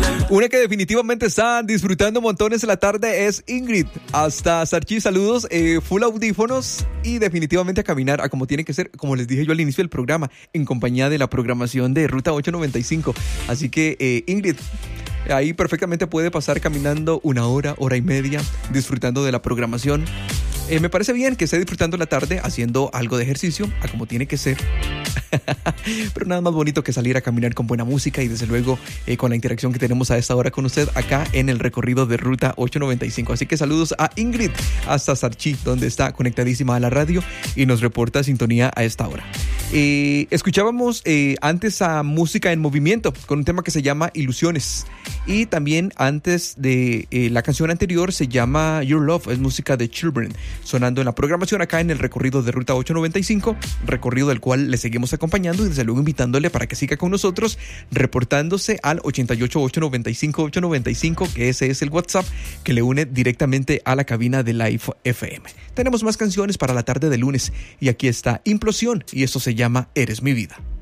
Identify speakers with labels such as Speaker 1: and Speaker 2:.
Speaker 1: Una que definitivamente está disfrutando montones en la tarde es Ingrid. Hasta Sarchi, saludos, full audífonos y definitivamente a caminar a como tiene que ser, como les dije yo al inicio del programa, en compañía de la programación de Ruta 895. Así que Ingrid, ahí perfectamente puede pasar caminando una hora, hora y media, disfrutando de la programación. Me parece bien que esté disfrutando la tarde haciendo algo de ejercicio, a como tiene que ser. Pero nada más bonito que salir a caminar con buena música y desde luego con la interacción que tenemos a esta hora con usted acá en el recorrido de Ruta 895. Así que saludos a Ingrid hasta Sarchi, donde está conectadísima a la radio y nos reporta sintonía a esta hora. Escuchábamos antes a Música en Movimiento con un tema que se llama Ilusiones, y también antes de la canción anterior se llama Your Love, es música de Children, sonando en la programación acá en el recorrido de Ruta 895, recorrido del cual le seguimos acompañando y desde luego invitándole para que siga con nosotros reportándose al 888-895-895, que ese es el WhatsApp que le une directamente a la cabina de Live FM. Tenemos más canciones para la tarde de lunes y aquí está Implosión y esto se llama Eres mi vida.